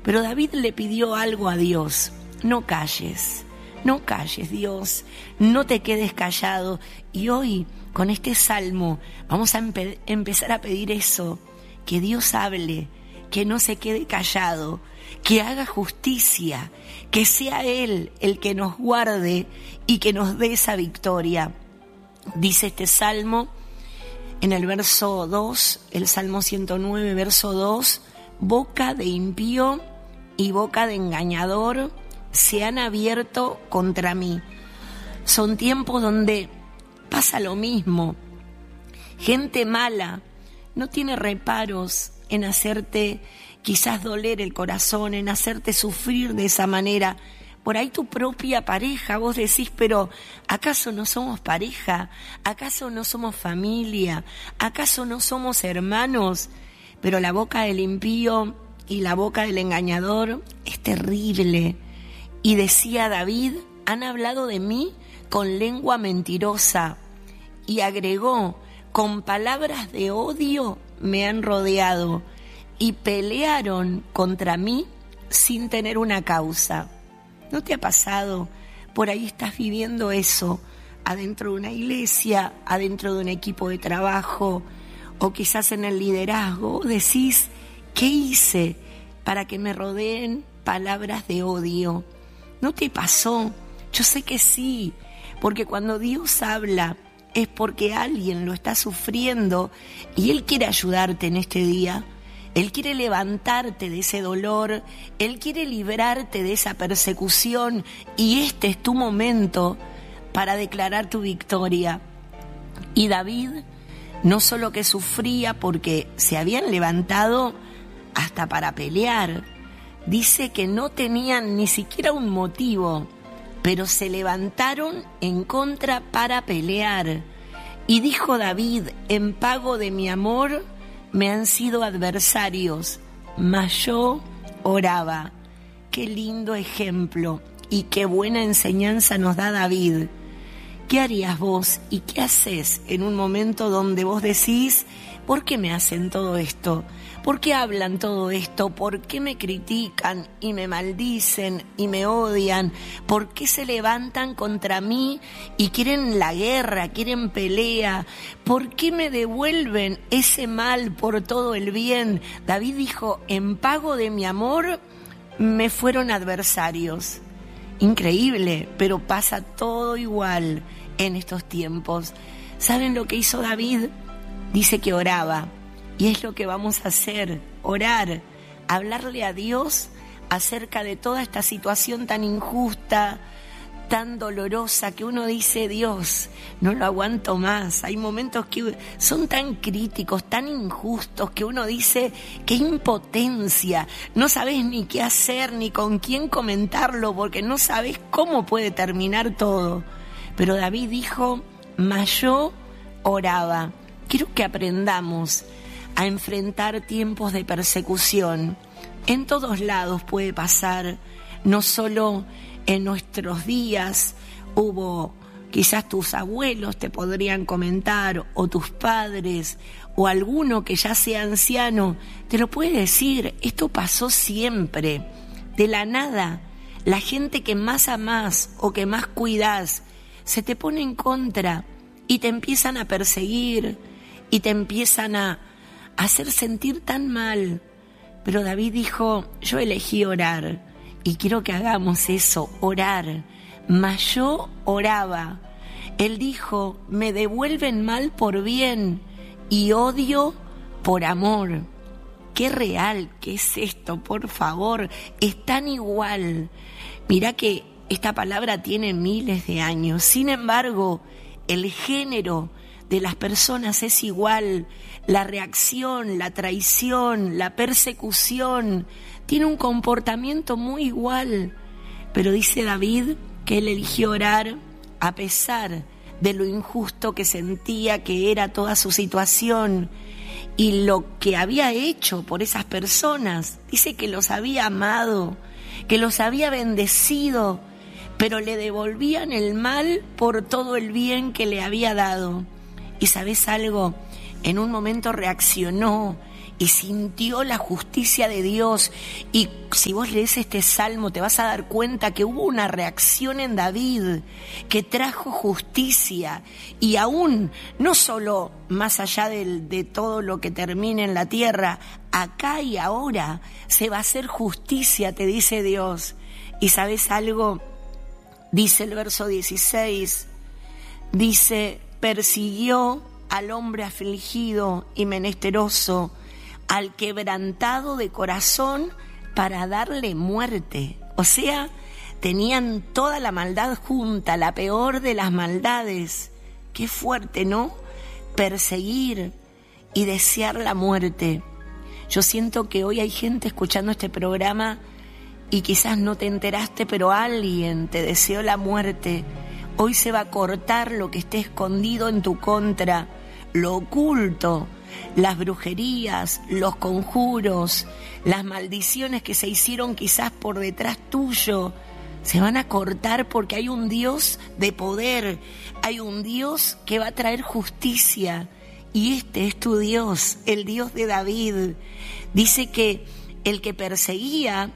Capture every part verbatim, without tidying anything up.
Pero David le pidió algo a Dios: no calles, no calles, Dios, no te quedes callado. Y hoy, con este salmo, vamos a empe- empezar a pedir eso, que Dios hable, que no se quede callado, que haga justicia, que sea Él el que nos guarde y que nos dé esa victoria. Dice este salmo en el verso dos, el Salmo ciento nueve, verso dos: boca de impío y boca de engañador se han abierto contra mí. Son tiempos donde pasa lo mismo. Gente mala no tiene reparos en hacerte quizás doler el corazón, en hacerte sufrir de esa manera. Por ahí tu propia pareja, vos decís, pero ¿acaso no somos pareja? ¿Acaso no somos familia? ¿Acaso no somos hermanos? Pero la boca del impío y la boca del engañador es terrible. Y decía David: han hablado de mí con lengua mentirosa. Y agregó: con palabras de odio me han rodeado y pelearon contra mí sin tener una causa. ¿No te ha pasado? Por ahí estás viviendo eso, adentro de una iglesia, adentro de un equipo de trabajo, o quizás en el liderazgo. Decís: ¿qué hice para que me rodeen palabras de odio? ¿No te pasó? Yo sé que sí, porque cuando Dios habla es porque alguien lo está sufriendo y Él quiere ayudarte en este día. Él quiere levantarte de ese dolor, Él quiere librarte de esa persecución, y este es tu momento para declarar tu victoria. Y David no solo que sufría porque se habían levantado hasta para pelear, dice que no tenían ni siquiera un motivo, pero se levantaron en contra para pelear. Y dijo David: en pago de mi amor me han sido adversarios, mas yo oraba. Qué lindo ejemplo y qué buena enseñanza nos da David. ¿Qué harías vos y qué haces en un momento donde vos decís: ¿por qué me hacen todo esto? ¿Por qué hablan todo esto? ¿Por qué me critican y me maldicen y me odian? ¿Por qué se levantan contra mí y quieren la guerra, quieren pelea? ¿Por qué me devuelven ese mal por todo el bien? David dijo: en pago de mi amor me fueron adversarios. Increíble, pero pasa todo igual en estos tiempos. ¿Saben lo que hizo David? Dice que oraba. Y es lo que vamos a hacer: orar, hablarle a Dios acerca de toda esta situación tan injusta, tan dolorosa, que uno dice: Dios, no lo aguanto más. Hay momentos que son tan críticos, tan injustos, que uno dice: qué impotencia, no sabes ni qué hacer, ni con quién comentarlo, porque no sabes cómo puede terminar todo. Pero David dijo: mas yo oraba. Quiero que aprendamos a enfrentar tiempos de persecución. En todos lados puede pasar, no solo en nuestros días. Hubo, quizás tus abuelos te podrían comentar, o tus padres, o alguno que ya sea anciano, te lo puede decir. Esto pasó siempre, de la nada. La gente que más amás o que más cuidás se te pone en contra y te empiezan a perseguir y te empiezan a hacer sentir tan mal. Pero David dijo: yo elegí orar, y quiero que hagamos eso, orar. Mas yo oraba. Él dijo: me devuelven mal por bien y odio por amor. Qué real que es esto, por favor, es tan igual. Mirá que esta palabra tiene miles de años, sin embargo, el género de las personas es igual. La reacción, la traición, la persecución, tiene un comportamiento muy igual. Pero dice David que él eligió orar a pesar de lo injusto que sentía que era toda su situación y lo que había hecho por esas personas. Dice que los había amado, que los había bendecido, pero le devolvían el mal por todo el bien que le había dado. Y ¿sabes algo? En un momento reaccionó y sintió la justicia de Dios. Y si vos lees este salmo te vas a dar cuenta que hubo una reacción en David que trajo justicia, y aún no solo más allá de, de todo lo que termine en la tierra, acá y ahora se va a hacer justicia, te dice Dios. Y ¿sabes algo? Dice el verso dieciséis, dice: persiguió al hombre afligido y menesteroso, al quebrantado de corazón, para darle muerte. O sea, tenían toda la maldad junta, la peor de las maldades. Qué fuerte, ¿no? Perseguir y desear la muerte. Yo siento que hoy hay gente escuchando este programa y quizás no te enteraste, pero alguien te deseó la muerte. Hoy se va a cortar lo que esté escondido en tu contra, lo oculto, las brujerías, los conjuros, las maldiciones que se hicieron quizás por detrás tuyo. Se van a cortar porque hay un Dios de poder, hay un Dios que va a traer justicia. Y este es tu Dios, el Dios de David. Dice que el que perseguía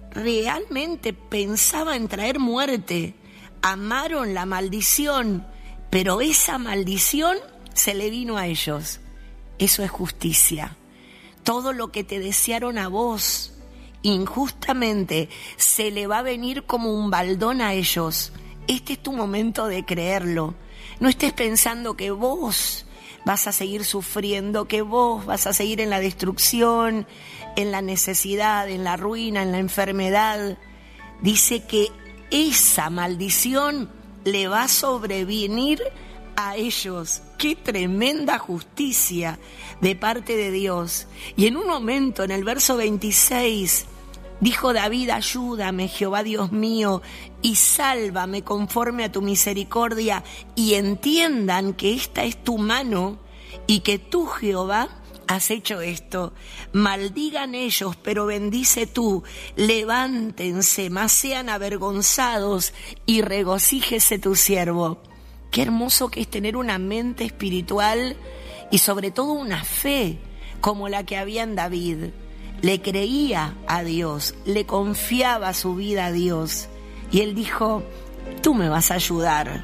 realmente pensaba en traer muerte. Amaron la maldición, pero esa maldición se le vino a ellos. Eso es justicia. Todo lo que te desearon a vos injustamente se le va a venir como un baldón a ellos. Este es tu momento de creerlo. No estés pensando que vos vas a seguir sufriendo, que vos vas a seguir en la destrucción, en la necesidad, en la ruina, en la enfermedad. Dice que esa maldición le va a sobrevenir a ellos. ¡Qué tremenda justicia de parte de Dios! Y en un momento, en el verso veintiséis, dijo David: ayúdame, Jehová Dios mío, y sálvame conforme a tu misericordia, y entiendan que esta es tu mano y que tú, Jehová, has hecho esto. Maldigan ellos, pero bendice tú. Levántense, mas sean avergonzados, y regocíjese tu siervo. Qué hermoso que es tener una mente espiritual y sobre todo una fe como la que había en David. Le creía a Dios, le confiaba su vida a Dios. Y él dijo: tú me vas a ayudar.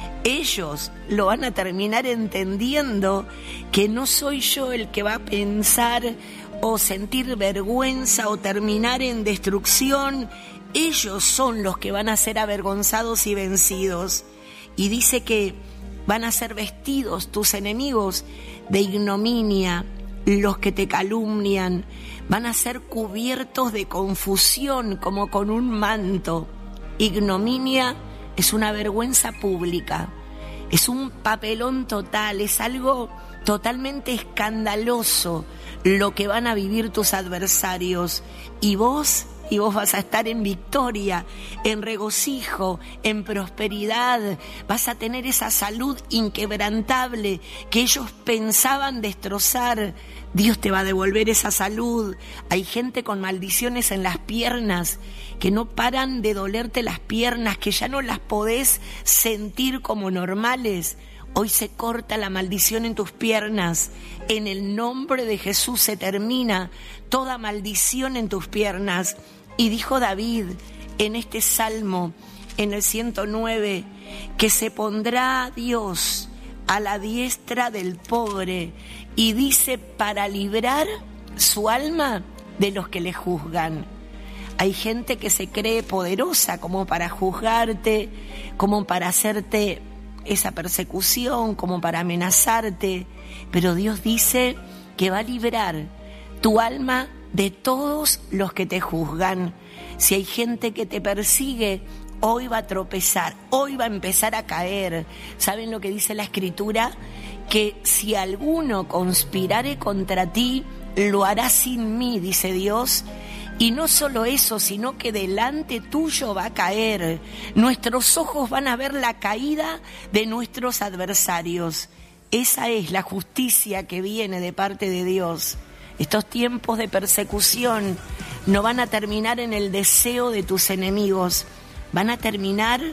Ellos lo van a terminar entendiendo que no soy yo el que va a pensar o sentir vergüenza o terminar en destrucción. Ellos son los que van a ser avergonzados y vencidos. Y dice que van a ser vestidos tus enemigos de ignominia, los que te calumnian, van a ser cubiertos de confusión como con un manto. Ignominia es una vergüenza pública, es un papelón total, es algo totalmente escandaloso lo que van a vivir tus adversarios. Y vos, y vos vas a estar en victoria, en regocijo, en prosperidad. Vas a tener esa salud inquebrantable que ellos pensaban destrozar. Dios te va a devolver esa salud. Hay gente con maldiciones en las piernas, que no paran de dolerte las piernas, que ya no las podés sentir como normales. Hoy se corta la maldición en tus piernas. En el nombre de Jesús se termina toda maldición en tus piernas. Y dijo David en este salmo, en el ciento nueve, que se pondrá Dios a la diestra del pobre, y dice, para librar su alma de los que le juzgan. Hay gente que se cree poderosa como para juzgarte, como para hacerte esa persecución, como para amenazarte, pero Dios dice que va a librar tu alma de todos los que te juzgan. Si hay gente que te persigue, hoy va a tropezar, hoy va a empezar a caer. ¿Saben lo que dice la Escritura? Que si alguno conspirare contra ti, lo hará sin mí, dice Dios. Y no solo eso, sino que delante tuyo va a caer. Nuestros ojos van a ver la caída de nuestros adversarios. Esa es la justicia que viene de parte de Dios. Estos tiempos de persecución no van a terminar en el deseo de tus enemigos, van a terminar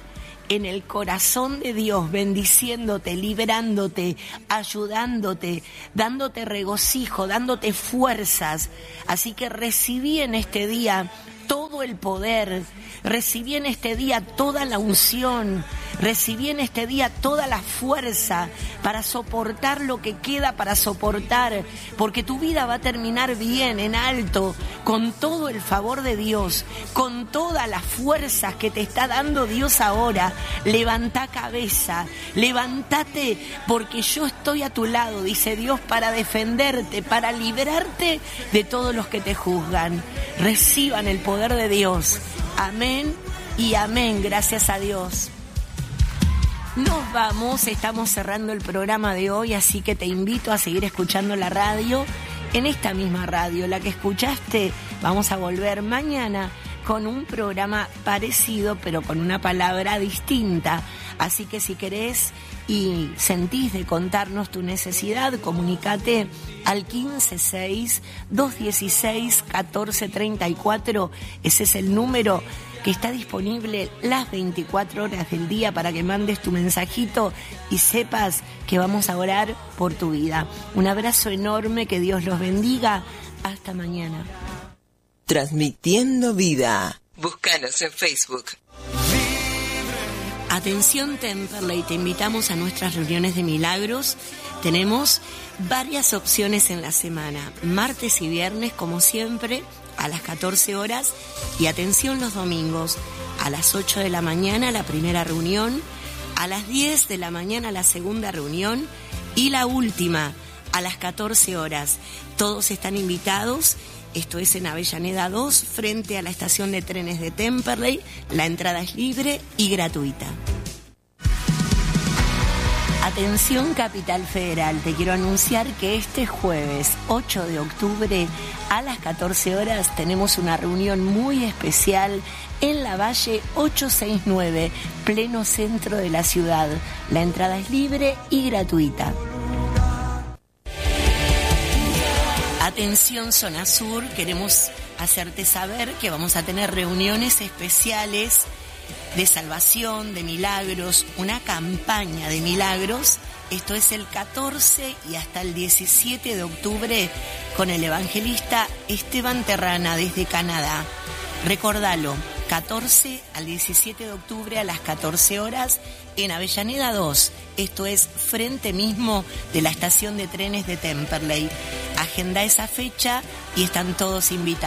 en el corazón de Dios, bendiciéndote, liberándote, ayudándote, dándote regocijo, dándote fuerzas. Así que recibí en este día todo el poder, recibí en este día toda la unción, recibí en este día toda la fuerza para soportar lo que queda para soportar, porque tu vida va a terminar bien, en alto, con todo el favor de Dios, con todas las fuerzas que te está dando Dios ahora. Levantá cabeza, levántate, porque yo estoy a tu lado, dice Dios, para defenderte, para librarte de todos los que te juzgan. Reciban el poder de Dios. Amén y amén, gracias a Dios. Nos vamos, estamos cerrando el programa de hoy, así que te invito a seguir escuchando la radio, en esta misma radio, la que escuchaste. Vamos a volver mañana con un programa parecido, pero con una palabra distinta. Así que si querés y sentís de contarnos tu necesidad, comunícate al quince seis, dos dieciséis, catorce treinta y cuatro. Ese es el número que está disponible las veinticuatro horas del día para que mandes tu mensajito y sepas que vamos a orar por tu vida. Un abrazo enorme, que Dios los bendiga. Hasta mañana. Transmitiendo vida. Búscanos en Facebook. Atención Temperley, te invitamos a nuestras reuniones de milagros. Tenemos varias opciones en la semana, martes y viernes como siempre a las catorce horas, y atención los domingos a las ocho de la mañana la primera reunión, a las diez de la mañana la segunda reunión y la última a las catorce horas. Todos están invitados. Esto es en Avellaneda dos, frente a la estación de trenes de Temperley. La entrada es libre y gratuita. Atención Capital Federal, te quiero anunciar que este jueves ocho de octubre a las catorce horas tenemos una reunión muy especial en la Valle ochocientos sesenta y nueve, pleno centro de la ciudad. La entrada es libre y gratuita. Atención Zona Sur, queremos hacerte saber que vamos a tener reuniones especiales de salvación, de milagros, una campaña de milagros. Esto es el catorce y hasta el diecisiete de octubre con el evangelista Esteban Terrana desde Canadá. Recordalo, catorce al diecisiete de octubre a las catorce horas en Avellaneda dos. Esto es frente mismo de la estación de trenes de Temperley. Agenda esa fecha y están todos invitados.